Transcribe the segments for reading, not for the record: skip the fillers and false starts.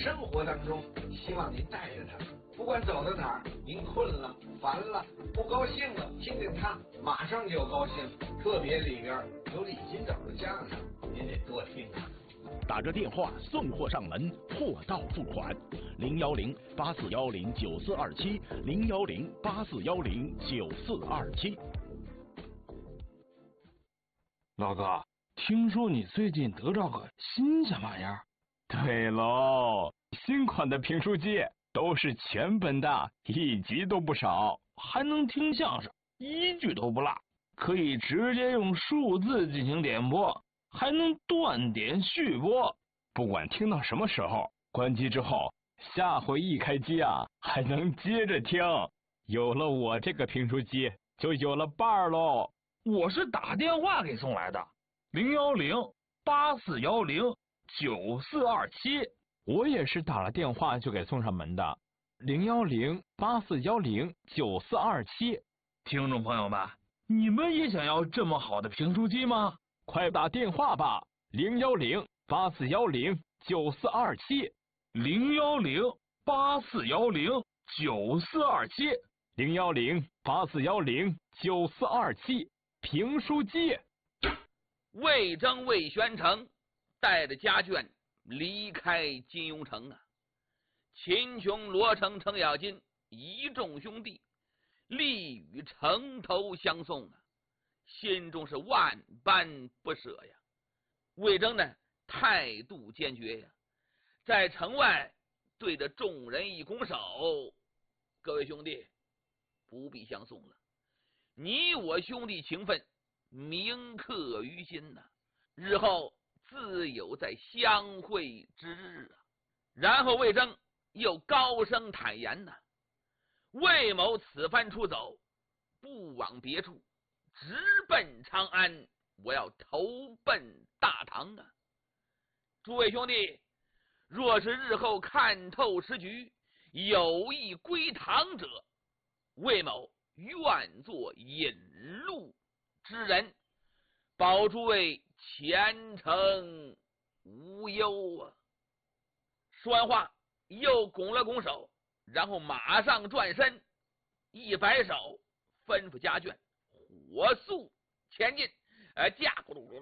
生活当中，希望您带着他，不管走到哪儿，您困了、烦了、不高兴了，听听他，马上就高兴。特别里边有李金斗的相声，您得多听啊。 打着电话送货上门，货到付款，010-8410-9427，010-8410-9427。 老哥，听说你最近得着个新鲜玩意儿？ 对喽，新款的评书机都是全本的，一集都不少， 还能听相声，一句都不落，可以直接用数字进行点播，还能断点续播。 不管听到什么时候，关机之后，下回一开机啊，还能接着听。有了我这个评书机，就有了伴儿喽。 我是打电话给送来的，010-8410-9427。 我也是打了电话就给送上门的，010-8410-9427。 听众朋友们，你们也想要这么好的评书机吗？ 快打电话吧，010-8410-9427，010-8410-9427，评书机。 魏征魏玄成带着家眷离开金庸城啊，秦琼、罗成、程咬金一众兄弟立于城头相送啊，心中是万般不舍呀。魏征呢，态度坚决呀，在城外对着众人一拱手：“各位兄弟，不必相送了，你我兄弟情分铭刻于心呐，日后自有再相会之日啊。”然后魏征又高声坦言呐：“魏某此番出走，不往别处，直奔长安，我要投奔大唐啊！诸位兄弟，若是日后看透时局，有意归唐者，魏某愿做引路之人，保诸位前程无忧啊！”说完话，又拱了拱手，然后马上转身，一摆手，吩咐家眷火速前进。驾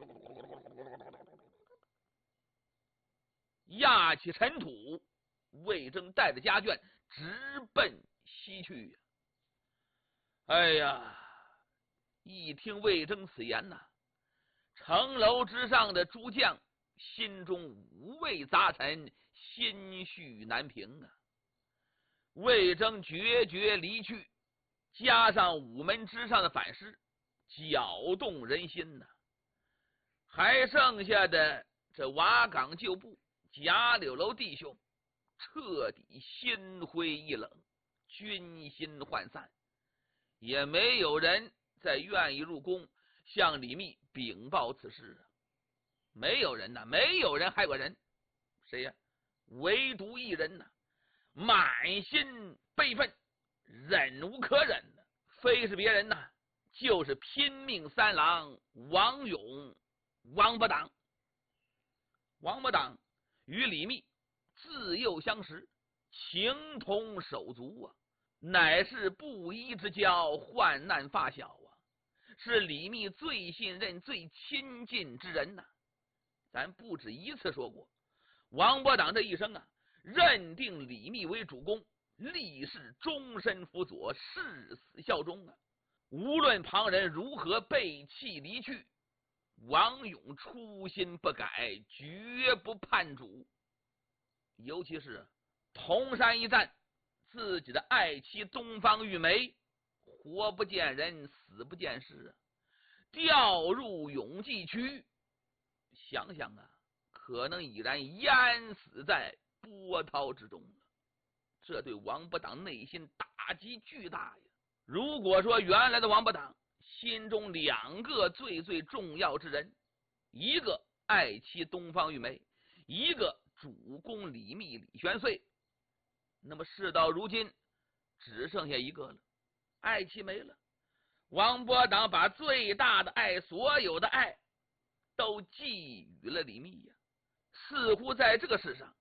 压起尘土，魏征带着家眷直奔西去。哎呀，一听魏征此言呐，城楼之上的诸将心中五味杂陈，心绪难平啊。魏征决绝离去，加上午门之上的反诗，搅动人心呐。还剩下的这瓦岗旧部、贾柳楼弟兄彻底心灰意冷，军心涣散，也没有人再愿意入宫向李密禀报此事啊。没有人呐，没有人害过人，谁呀？唯独一人呐，满心悲愤，忍无可忍的，非是别人呐，就是拼命三郎王勇、王八党。王八党与李密自幼相识，情同手足啊，乃是布衣之交，患难发小啊，是李密最信任、最亲近之人呐。咱不止一次说过，王八党这一生啊，认定李密为主公，立誓终身辅佐，誓死效忠啊。无论旁人如何背弃离去，王勇初心不改，绝不叛主。尤其是铜山一战，自己的爱妻东方玉梅活不见人，死不见尸啊，掉入永济渠，想想啊，可能已然淹死在波涛之中了。这对王八党内心打击巨大呀。如果说原来的王八党心中两个最重要之人，一个爱妻东方玉梅，一个主公李密李玄岁，那么事到如今只剩下一个了，爱妻没了，王八党把最大的爱，所有的爱都寄予了李密呀。似乎在这个世上